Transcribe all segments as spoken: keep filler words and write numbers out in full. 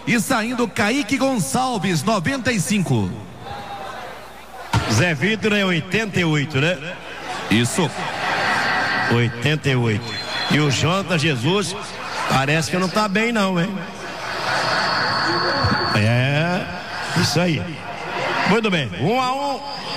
e saindo Kaique Gonçalves, noventa e cinco. Zé Vitor é oitenta e oito, né? Isso. oitenta e oito. E o Jonathan Jesus parece que não tá bem não, hein? É, isso aí. Muito bem, um a um.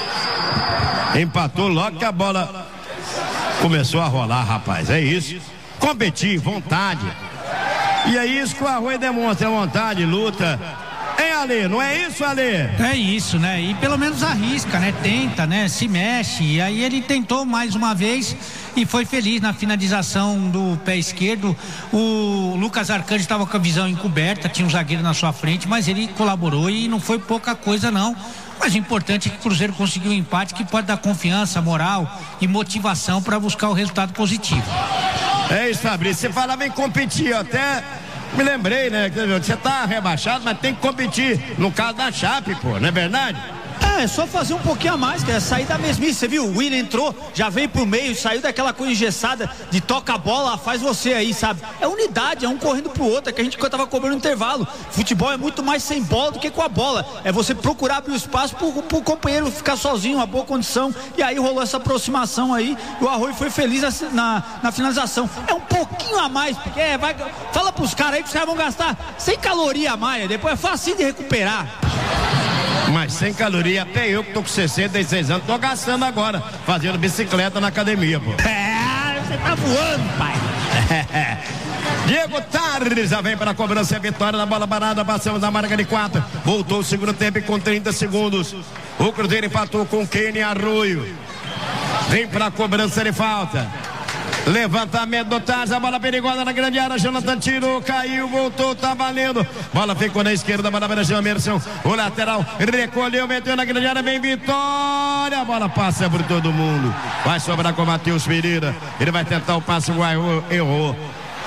Empatou logo que a bola começou a rolar, rapaz. É isso. Competir, vontade. E é isso que o Arroio demonstra, vontade, luta. Hein, Ale? Não é isso, Ale? É isso, né? E pelo menos arrisca, né? Tenta, né? Se mexe. E aí ele tentou mais uma vez e foi feliz na finalização do pé esquerdo. O Lucas Arcanjo estava com a visão encoberta, tinha um zagueiro na sua frente, mas ele colaborou e não foi pouca coisa, não. Mas o importante é que o Cruzeiro conseguiu um empate que pode dar confiança, moral e motivação para buscar o resultado positivo. É isso, Fabrício. Você falava em competir, eu até me lembrei, né? Você tá rebaixado, mas tem que competir. No caso da Chape, pô, não é verdade? É, é só fazer um pouquinho a mais, cara, sair da mesmice. Você viu, o Willian entrou, já veio pro meio, saiu daquela coisa engessada de toca a bola, faz você aí, sabe? É unidade, é um correndo pro outro, é que a gente tava cobrando no intervalo. Futebol é muito mais sem bola do que com a bola. É você procurar abrir o espaço pro, pro companheiro ficar sozinho, uma boa condição. E aí rolou essa aproximação aí, e o Arroio foi feliz na, na, na finalização. É um pouquinho a mais, porque é, vai, fala pros caras aí que os caras vão gastar sem caloria a mais, depois é fácil de recuperar. Mas sem caloria, até eu que tô com sessenta e seis anos, tô gastando agora, fazendo bicicleta na academia, pô. É, você tá voando, pai. Diego Tarres já vem para a cobrança, a vitória da bola parada, passamos da marca de quatro, voltou o segundo tempo com trinta segundos, o Cruzeiro empatou com o Kenny Arroio, vem para a cobrança de falta. Levantamento do Taz, a bola perigosa na grande área, Jonathan tirou, caiu, voltou, tá valendo. Bola ficou na esquerda, bola para Jamerson, o lateral recolheu, meteu na grande área, vem Vitória, a bola passa por todo mundo. Vai sobrar com o Matheus Pereira, ele vai tentar o passe, errou, errou.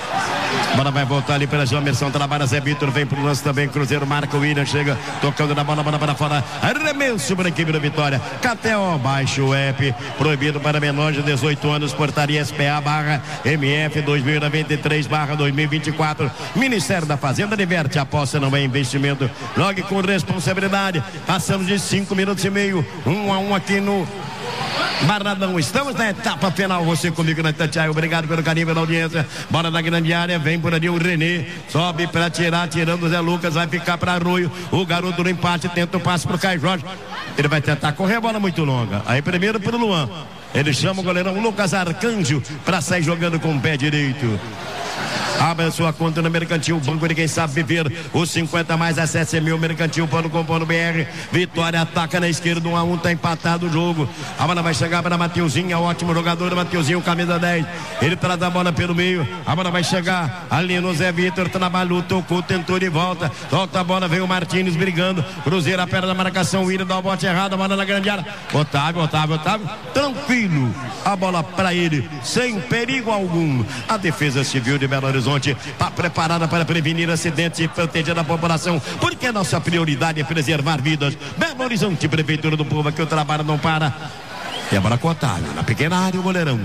A bola vai voltar ali pela Jamerson, trabalha Zé Vitor, vem pro lance também, Cruzeiro marca, o Willian chega, tocando na bola, bola para fora, arremesso para a equipe da Vitória. K T O, baixa o app, proibido para menores de dezoito anos, portaria S P A barra M F dois mil e noventa e três barra dois mil e vinte e quatro, Ministério da Fazenda, diverte, aposta não é investimento, jogue com responsabilidade. Passamos de cinco minutos e meio, um a um aqui no Barradão, estamos na etapa final, você comigo na Itatiaia, obrigado pelo carinho, pela audiência, bola na grande área, vem por ali o Renê, sobe para tirar, tirando o Zé Lucas, vai ficar para Arroio, o garoto do empate, tenta o passe pro Caio Jorge, ele vai tentar correr, a bola muito longa, aí primeiro pro Luan, ele chama o goleirão Lucas Arcanjo para sair jogando com o pé direito. Abre a sua conta no Mercantil, banco de quem sabe viver. Os cinquenta mais, acesse meu mercantil ponto com ponto br. Vitória ataca na esquerda, um a um, tá empatado o jogo. A bola vai chegar para Mateuzinho, ótimo jogador, Mateuzinho, camisa dez. Ele traz a bola pelo meio. A bola vai chegar ali no Zé Vitor, trabalhou, tocou, tentou de volta. Volta a bola, vem o Martins brigando. Cruzeiro, a perna da marcação, o Ira dá o bote errado, a bola na grande área. Otávio, Otávio, Otávio, tranquilo. A bola para ele, sem perigo algum. A Defesa Civil de Belo Horizonte está preparada para prevenir acidentes e proteger a população, porque nossa prioridade é preservar vidas. Belo Horizonte, Prefeitura do Povo, aqui o trabalho não para. E a bola com o Otávio, na pequena área, o goleirão.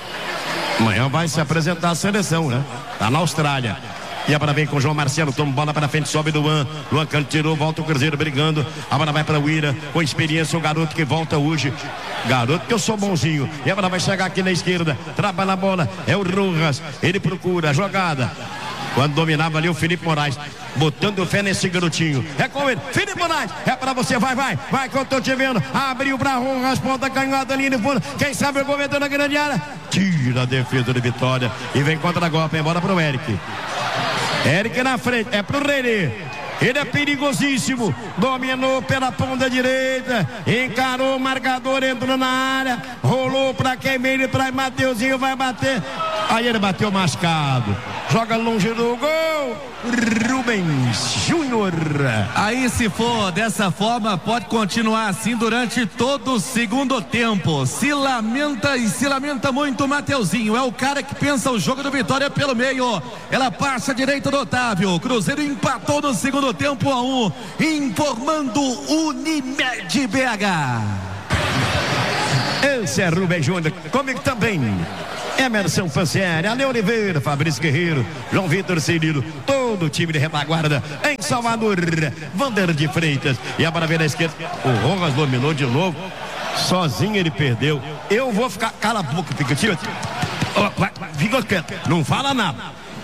Amanhã vai se apresentar a seleção, né? Tá na Austrália. E a bola vem com o João Marcelo, toma bola para frente, sobe do Luan. Luan tirou, volta o Cruzeiro brigando. A bola vai para o Ira, com experiência, o garoto que volta hoje. Garoto que eu sou bonzinho. E a bola vai chegar aqui na esquerda, trabalha a bola, é o Rojas. Ele procura a jogada. Quando dominava ali o Felipe Moraes, botando fé nesse garotinho. É com ele, Felipe Moraes, é pra você, vai, vai, vai que eu tô te vendo. Abriu pra Rojas, ponta canhota ali no fundo. Quem sabe o governo na grande área. Tira a defesa de Vitória e vem contra a golpe, embora pro Eric. Eric na frente, é pro Renê. Ele é perigosíssimo, dominou pela ponta direita, encarou o marcador, entrou na área, rolou pra quem vem, ele traz Mateuzinho, vai bater. Aí ele bateu mascado, joga longe do gol, Rubens Júnior. Aí se for dessa forma, pode continuar assim durante todo o segundo tempo. Se lamenta e se lamenta muito o Mateuzinho, é o cara que pensa o jogo do Vitória pelo meio. Ela passa direito do Otávio, o Cruzeiro empatou no segundo tempo a um, informando Unimed B H. Esse é Rubens Júnior, comigo também. Emerson Pancieri, Ale Oliveira, Fabrício Guerreiro, João Vitor Cirilo, todo o time de retaguarda em Salvador. Vander de Freitas, e a bola vem na esquerda, o Rojas dominou de novo, sozinho ele perdeu. Eu vou ficar, cala a boca, fica tio, fica quieto, não fala nada,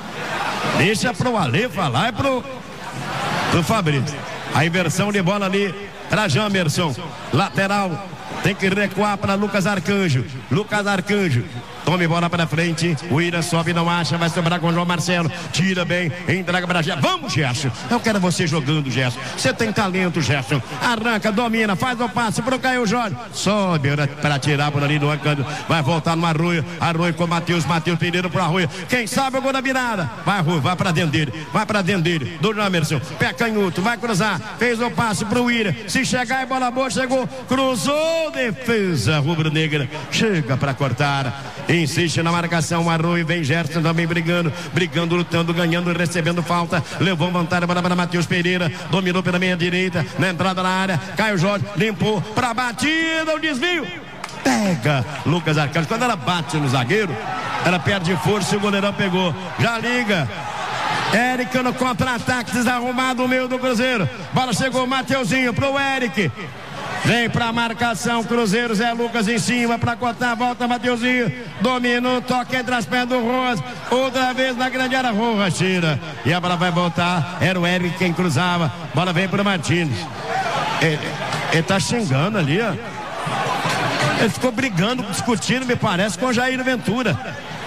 deixa pro Ale falar, é pro, pro Fabrício. A inversão de bola ali para Jamerson, lateral, tem que recuar para Lucas Arcanjo, Lucas Arcanjo, tome bola para frente, o Ira sobe, não acha, vai sobrar com o João Marcelo, tira bem, entrega para Gerson, vamos Gerson, eu quero você jogando Gerson, você tem talento Gerson, arranca, domina, faz o passe pro Caio Jorge, sobe para tirar por ali do canto, vai voltar no Arroio, Arroio com o Matheus, Matheus Pereira pro Arroio, quem sabe o gol da virada, vai Arroio, vai para dentro dele, vai para dentro dele, do Jamerson, pé canhoto, vai cruzar, fez o passe pro Ira, se chegar é bola boa, chegou, cruzou, defesa rubro-negra, chega para cortar, insiste na marcação, Arroio, vem Gerson também brigando, brigando, lutando, ganhando, recebendo falta, levou vantagem para, para Matheus Pereira, dominou pela meia direita, na entrada na área, Caio Jorge, limpou, para a batida, o desvio, pega Lucas Arcanjo, quando ela bate no zagueiro, ela perde força e o goleirão pegou, já liga, Eric no contra-ataque, desarrumado no meio do Cruzeiro, bola chegou, Mateuzinho pro Eric, vem pra marcação, Cruzeiro, Zé Lucas em cima pra cortar, volta Mateuzinho, dominou, toca entre as pernas do Rojas, outra vez na grande área, Rojas tira, e a bola vai voltar, era o Eric quem cruzava, bola vem pro Martins, ele, ele tá xingando ali, ó, ele ficou brigando, discutindo, me parece, com o Jair Ventura,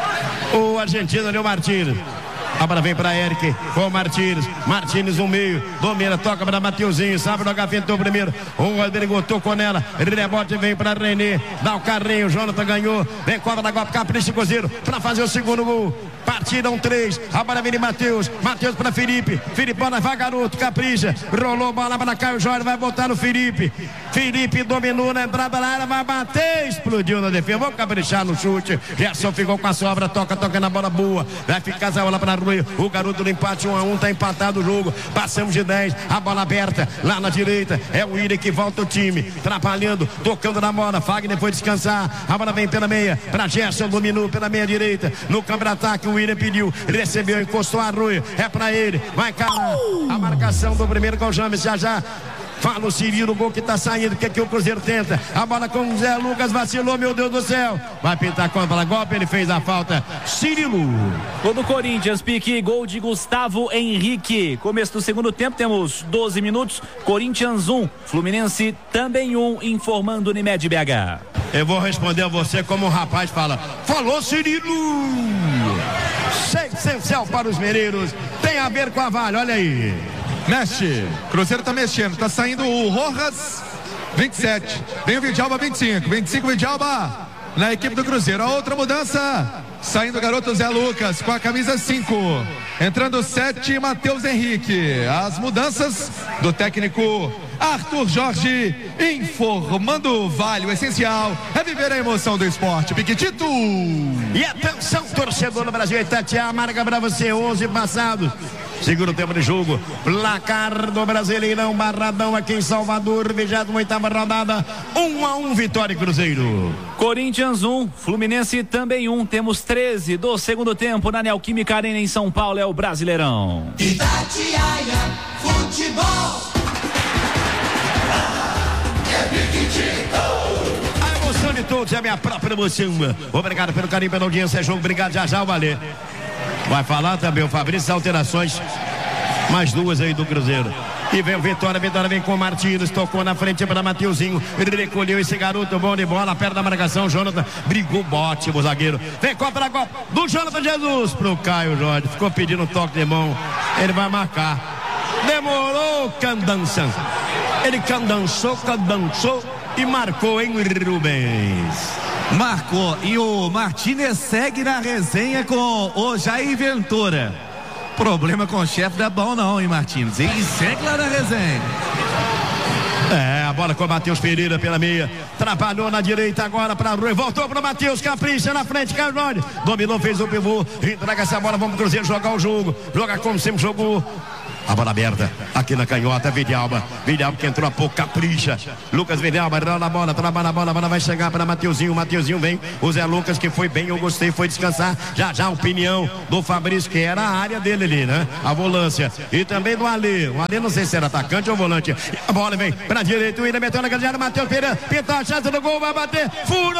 o argentino ali, o Martins. A bola vem para Eric, com o Martins, Martins no meio, domina, toca para Mateuzinho, sabe jogar, fintou primeiro, o Rodrigo tocou nela, rebote vem para Renê, dá o carrinho, Jonathan ganhou, vem cobra da Copa, capricha o Cruzeiro, para fazer o segundo gol, partida um três, a bola vem de Matheus, Matheus para Felipe, Felipe bola vai garoto, capricha, rolou bola para Caio Jorge, vai botar no Felipe, Felipe dominou na entrada da área, vai bater, explodiu na defesa, vamos caprichar no chute, Gerson ficou com a sobra, toca, toca na bola boa, vai ficar essa bola para o garoto do empate, um a um, tá empatado o jogo, passamos de dez, a bola aberta, lá na direita, é o Willian que volta o time, trabalhando, tocando na bola, Fagner foi descansar, a bola vem pela meia, pra Gerson, dominou pela meia direita, no campo de ataque, o Willian pediu, recebeu, encostou a Arroio, é pra ele, vai cara, a marcação do primeiro com o James, já já, fala o Cirilo, o gol que tá saindo, que aqui o Cruzeiro tenta, a bola com o Zé Lucas, vacilou, meu Deus do céu, vai pintar contra a golpe, ele fez a falta, Cirilo. Gol do Corinthians, pique, gol de Gustavo Henrique, começo do segundo tempo, temos doze minutos, Corinthians um, Fluminense também um, informando Unimed B H. Eu vou responder a você como um rapaz fala, falou Cirilo, essencial para os mineiros, tem a ver com a Vale, olha aí. Mexe, Cruzeiro tá mexendo, tá saindo o Rojas, vinte e sete, vem o Vidalba, vinte e cinco, vinte e cinco Vidalba na equipe do Cruzeiro. A outra mudança, saindo o garoto Zé Lucas com a camisa cinco, entrando sete, Matheus Henrique. As mudanças do técnico Arthur Jorge, informando Vale, o essencial é viver a emoção do esporte. Piquitito! E atenção, torcedor do Brasil, Itatiaia, marca pra você, onze passados. Segundo tempo de jogo, placar do Brasileirão, Barradão aqui em Salvador, vigésima oitava rodada, um a um, Vitória e Cruzeiro. Corinthians um, Fluminense também um, temos treze do segundo tempo na Neoquímica Arena em São Paulo, é o Brasileirão. Itatiaia Futebol. A emoção de todos é a minha própria emoção. Obrigado pelo carinho, pela audiência, jogo, obrigado, já já, valeu. Vai falar também o Fabrício, alterações, mais duas aí do Cruzeiro. E vem o Vitória, Vitória vem com o Martins, tocou na frente para Mateuzinho, recolheu esse garoto, bom de bola, perto da marcação, Jonathan, brigou, bote o zagueiro, vem Copa da Copa, do Jonathan Jesus pro Caio Jorge, ficou pedindo um toque de mão, ele vai marcar, demorou, candançan, ele candançou, candançou e marcou, hein, Rubens? Marcou, e o Martínez segue na resenha com o Jair Ventura. Problema com o chefe da bom não, hein, Martínez? E segue lá na resenha. É, a bola com o Matheus Pereira pela meia, trabalhou na direita agora para Rui, voltou para o Matheus, capricha na frente, Caio Jorge, dominou, fez o pivô, entrega essa bola, vamos pro Cruzeiro jogar o jogo, joga como sempre jogou. A bola aberta aqui na canhota, Vidalba. Vidalba que entrou há pouco, capricha. Lucas Vidalba, rola a bola, trabalha a bola, a bola vai chegar para Mateuzinho. Mateuzinho vem, o Zé Lucas que foi bem, eu gostei, foi descansar. Já já a opinião do Fabrício, que era a área dele ali, né? A volância. E também do Alê. O Alê não sei se era atacante ou volante. A bola vem para direita, o William meteu na grande área, Matheus Pereira pintou a chance do gol, vai bater, furou!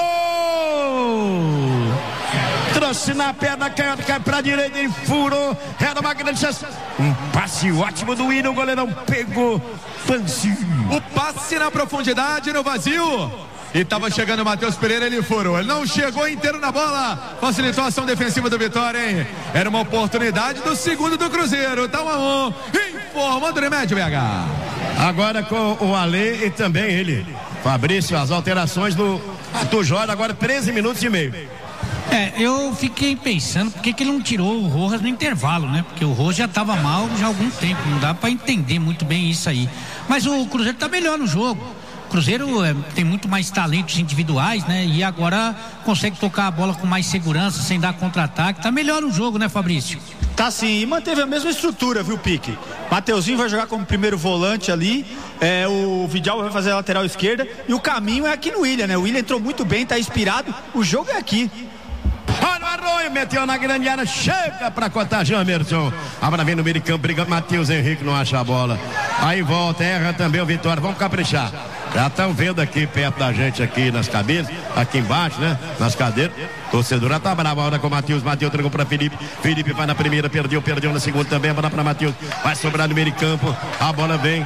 Trouxe na perna, caiu, caiu pra direita e furou. Era uma grande chance. Um passe ótimo do William, o goleirão pegou. Fancy. O passe na profundidade, no vazio. E estava chegando o Matheus Pereira, ele furou. Ele não chegou inteiro na bola. Facilitou a ação defensiva do Vitória, hein? Era uma oportunidade do segundo do Cruzeiro. Tá um a um. Informando o Unimed B H. Agora com o Alê e também ele. Fabrício, as alterações do, do Jorge, agora treze minutos e meio. É, eu fiquei pensando por que que ele não tirou o Rojas no intervalo, né? Porque o Rojas já estava mal já há algum tempo, não dá para entender muito bem isso aí. Mas o Cruzeiro tá melhor no jogo. O Cruzeiro é, tem muito mais talentos individuais, né? E agora consegue tocar a bola com mais segurança, sem dar contra-ataque. Tá melhor no jogo, né, Fabrício? Tá sim, e manteve a mesma estrutura, viu, Pique? Mateuzinho vai jogar como primeiro volante ali, é, o Vidal vai fazer a lateral esquerda e o caminho é aqui no William, né? O William entrou muito bem, tá inspirado, o jogo é aqui. Olha o Arroio, meteu na grande área, chega pra cotar Jamerson. Agora vem no meio de campo, brigando, Matheus Henrique não acha a bola. Aí volta, erra também o Vitória, vamos caprichar. Já estão vendo aqui perto da gente, aqui nas cabines, aqui embaixo, né? Nas cadeiras. Torcedora tá brava, a hora com o Matheus. Matheus entregou pra Felipe. Felipe vai na primeira, perdeu, perdeu na segunda também. A bola pra Matheus. Vai sobrar no meio de campo. A bola vem.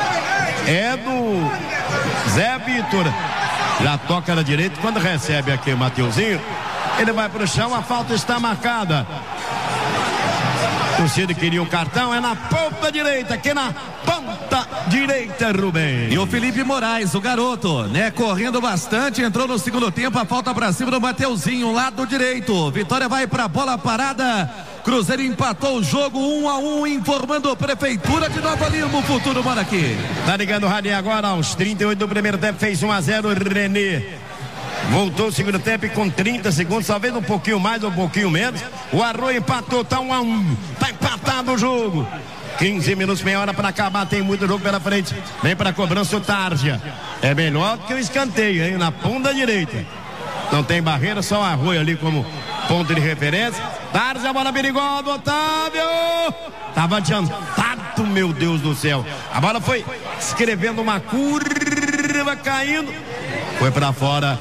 É do Zé Vitor. Já toca na direita. Quando recebe aqui o Mateuzinho, ele vai pro chão. A falta está marcada. Torcida queria o cartão, é na ponta direita, aqui na ponta direita, Rubem. E o Felipe Moraes, o garoto, né, correndo bastante, entrou no segundo tempo, a falta pra cima do Mateuzinho, lado direito. Vitória vai pra bola parada. Cruzeiro empatou o jogo um a um, informando a Prefeitura de Nova Lima, o futuro mora aqui. Tá ligando o rádio agora, aos trinta e oito do primeiro tempo, fez um a zero, Renê. Voltou o segundo tempo e com trinta segundos, talvez um pouquinho mais ou um pouquinho menos. O Arroio empatou, tá um a um. Tá empatado o jogo. quinze minutos, meia hora para acabar, tem muito jogo pela frente. Vem para a cobrança o Tarja. É melhor que o escanteio, hein? Na ponta direita. Não tem barreira, só o Arroio ali como ponto de referência. Tarja, bola perigosa, Otávio. Tava adiantado, meu Deus do céu. A bola foi escrevendo uma curva, caindo. Foi para fora.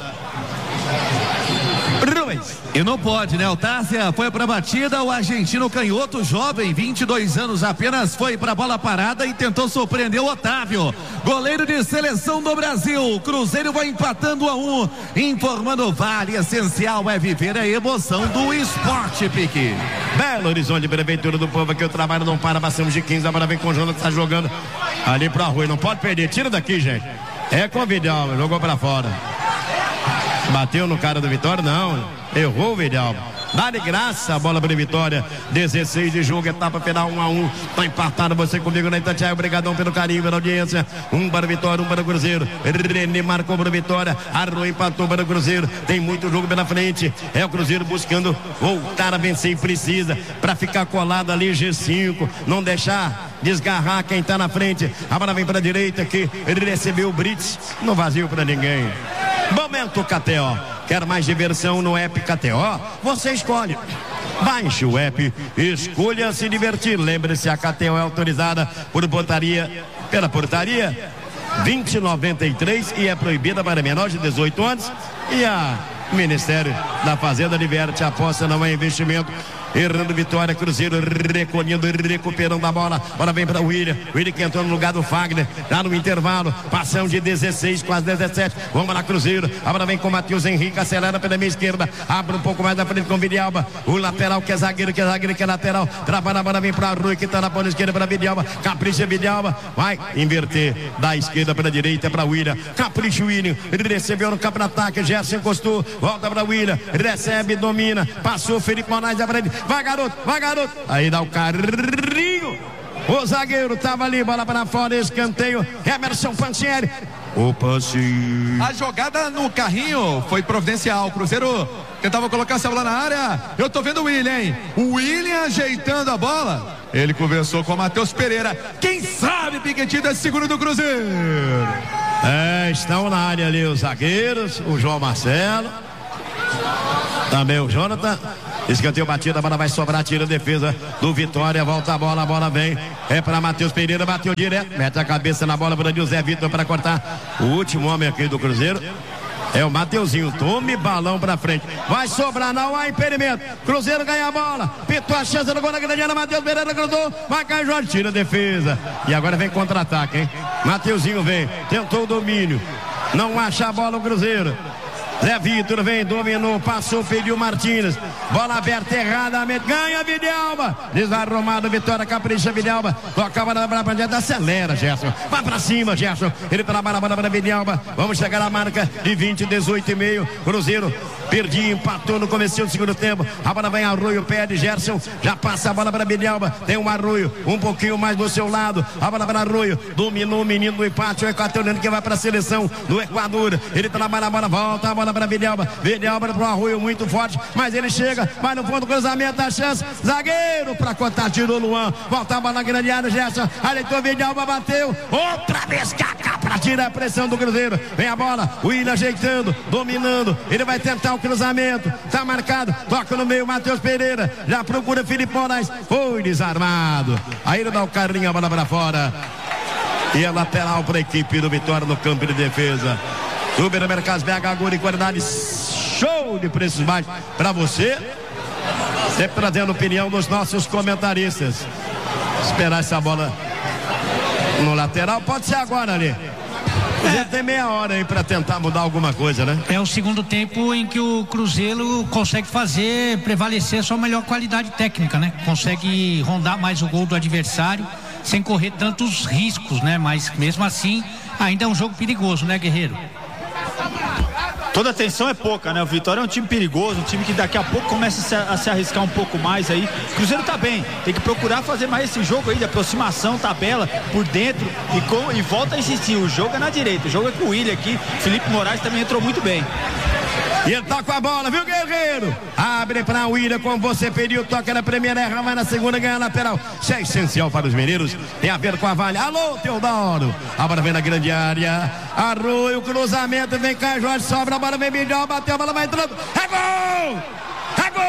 Rubens. E não pode, né? O Tárcia foi pra batida, o argentino canhoto, jovem, vinte e dois anos apenas, foi pra bola parada e tentou surpreender o Otávio. Goleiro de seleção do Brasil. Cruzeiro vai empatando a um, informando Vale, essencial é viver a emoção do esporte, Pique. Belo Horizonte, Prefeitura do Povo, aqui o trabalho não para, passamos de quinze, agora vem com o Jonas, que tá jogando ali pro Arroio, não pode perder, tira daqui, gente. É com o Vidal, jogou pra fora. Bateu no cara do Vitória? Não. Errou o Vidal. Dá de graça a bola para a Vitória. dezesseis de jogo, etapa final um a um. Tá empatado você comigo na Itatiaia. Obrigadão pelo carinho, pela audiência. Um para a Vitória, um para o Cruzeiro. René marcou para a Vitória. Arroio empatou para o Cruzeiro. Tem muito jogo pela frente. É o Cruzeiro buscando voltar a vencer e precisa. Para ficar colado ali, G cinco. Não deixar desgarrar quem tá na frente. A bola vem para a direita aqui. Ele recebeu o Brits. Não vazio para ninguém. Momento K T O. Quer mais diversão no app K T O? Você escolhe. Baixe o app, escolha se divertir. Lembre-se, a K T O é autorizada por portaria, pela portaria vinte e noventa e três e é proibida para menores de dezoito anos. E a Ministério da Fazenda diverte, a aposta não é investimento. Errando Vitória, Cruzeiro recolhendo, recuperando a bola. Bola vem para o William. William que entrou no lugar do Fagner. Já no intervalo. Passão de dezesseis, quase dezessete. Vamos lá, Cruzeiro. A bola vem com o Matheus Henrique. Acelera pela minha esquerda. Abre um pouco mais da frente com o Vidalba. O lateral que é zagueiro, que é zagueiro, que é lateral. Trabalha a bola, vem para Rui, que está na ponta esquerda para Vidalba. Capricha Vidalba. Vai inverter da esquerda para a direita para o William. Capricha o William. Recebeu no campo de ataque. Gerson encostou. Volta para o William. Recebe, domina. Passou Felipe Moraes à frente. Vai, garoto, vai, garoto. Aí dá o carrinho. O zagueiro tava ali, bola para fora, escanteio. Emerson Pansieri. Opa, sim. A jogada no carrinho foi providencial. O Cruzeiro tentava colocar essa bola na área. Eu tô vendo o William, hein? O William ajeitando a bola. Ele conversou com o Matheus Pereira. Quem sabe, Piquetinho, desse segundo do Cruzeiro? É, estão na área ali os zagueiros, o João Marcelo, também o Jonathan. Escanteio batida, a bola vai sobrar, tira a defesa do Vitória, volta a bola, a bola vem, é para Matheus Pereira, bateu direto, mete a cabeça na bola para o Zé Vitor para cortar. O último homem aqui do Cruzeiro é o Mateuzinho. Tome balão pra frente, vai sobrar, não há impedimento. Cruzeiro ganha a bola, pitou a chance do gol na grande área. Matheus Pereira cruzou, vai cair Jorge, tira a defesa. E agora vem contra-ataque, hein? Mateuzinho vem, tentou o domínio, não acha a bola o Cruzeiro. Zé Vitor vem, dominou, passou, pediu Martins. Bola aberta erradamente, ganha Vidalba. Desarrumado, Vitória, capricha Vidalba. Toca a bola pra direita, acelera, Gerson. Vai pra cima, Gerson. Ele trabalha a bola pra Vidalba. Vamos chegar à marca de vinte, dezoito e meio. Cruzeiro perdi, empatou no começo do segundo tempo. A bola vem Arroio, pede Gerson. Já passa a bola para Vidalba. Tem um Arroio, um pouquinho mais do seu lado. A bola para Arroio, dominou o menino do empate. O equatoriano que vai para a seleção do Equador. Ele trabalha a bola, volta a bola para Vidalba, Vidalba para o Arroio muito forte, mas ele chega, vai no fundo do cruzamento, a chance, zagueiro para cortar, tirou Luan, volta a bola na grande área, Gerson, aleitou Vidalba, bateu, outra vez Kaká para tirar a pressão do Cruzeiro, vem a bola, o Willian ajeitando, dominando, ele vai tentar o cruzamento, tá marcado, toca no meio, Matheus Pereira, já procura Felipe Moraes, foi desarmado, aí ele dá o carrinho, a bola para fora, e é lateral para a equipe do Vitória no campo de defesa. Supermercados B H, Guri, qualidade, show de preços baixos para você. Sempre trazendo opinião dos nossos comentaristas. Esperar essa bola no lateral, pode ser agora ali. É. Tem meia hora aí para tentar mudar alguma coisa, né? É o segundo tempo em que o Cruzeiro consegue fazer prevalecer a sua melhor qualidade técnica, né? Consegue rondar mais o gol do adversário sem correr tantos riscos, né? Mas mesmo assim, ainda é um jogo perigoso, né, Guerreiro? Toda atenção é pouca, né? O Vitória é um time perigoso, um time que daqui a pouco começa a se, a se arriscar um pouco mais aí. O Cruzeiro tá bem, tem que procurar fazer mais esse jogo aí de aproximação, tabela, por dentro e, com, e volta a insistir. O jogo é na direita, o jogo é com o Willian aqui. Felipe Moraes também entrou muito bem. E ele tá com a bola, viu, Guerreiro? Abre pra Willian, como você pediu, toca na primeira, erra, vai na segunda, ganha a lateral. Isso é essencial para os mineiros, tem a ver com a Vale. Alô, Teodoro. A bola vem na grande área. Arroio, cruzamento, vem cá, Jorge, sobra a bola, vem Vidal, bateu, a bola vai entrando. É gol! É gol!